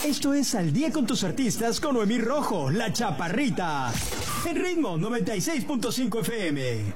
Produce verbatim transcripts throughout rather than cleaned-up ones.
Esto es Al Día con tus artistas con Noemí Rojo, la Chaparrita. En Ritmo noventa y seis punto cinco F M.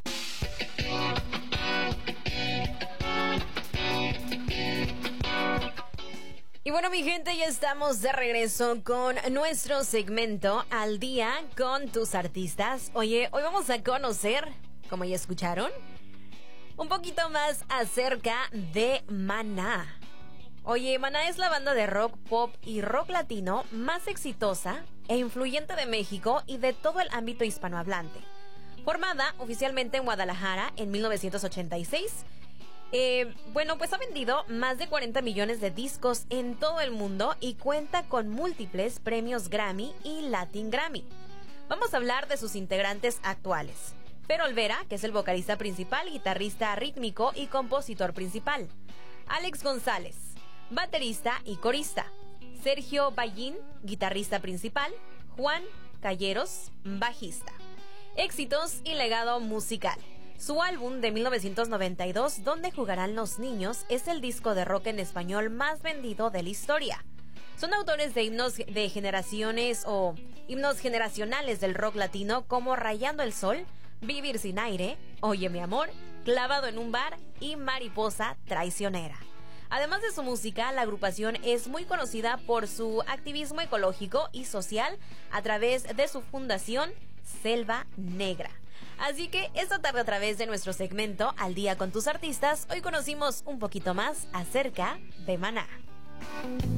Y bueno, mi gente, ya estamos de regreso con nuestro segmento Al Día con tus artistas. Oye, hoy vamos a conocer, como ya escucharon, un poquito más acerca de Maná. Oye, Maná es la banda de rock, pop y rock latino más exitosa e influyente de México y de todo el ámbito hispanohablante. Formada oficialmente en Guadalajara en mil novecientos ochenta y seis, Eh, bueno, pues ha vendido más de cuarenta millones de discos en todo el mundo y cuenta con múltiples premios Grammy y Latin Grammy. Vamos a hablar de sus integrantes actuales. Fer Olvera, que es el vocalista principal, guitarrista rítmico y compositor principal. Alex González, baterista y corista. Sergio Ballín, guitarrista principal. Juan Calleros, bajista. Éxitos y legado musical. Su álbum de mil novecientos noventa y dos, Donde jugarán los niños, es el disco de rock en español más vendido de la historia. Son autores de himnos de generaciones o himnos generacionales del rock latino como Rayando el Sol, Vivir sin aire, Oye mi amor, Clavado en un bar y Mariposa traicionera. Además de su música, la agrupación es muy conocida por su activismo ecológico y social a través de su fundación Selva Negra. Así que esta tarde, a través de nuestro segmento Al Día con tus artistas, hoy conocimos un poquito más acerca de Maná.